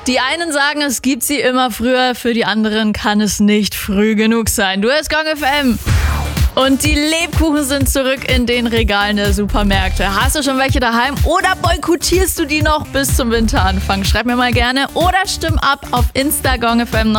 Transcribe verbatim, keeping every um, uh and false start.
Die einen sagen, es gibt sie immer früher, für die anderen kann es nicht früh genug sein. Du hörst Gong F M. Und die Lebkuchen sind zurück in den Regalen der Supermärkte. Hast du schon welche daheim oder boykottierst du die noch bis zum Winteranfang? Schreib mir mal gerne oder stimm ab auf Insta Gong F M.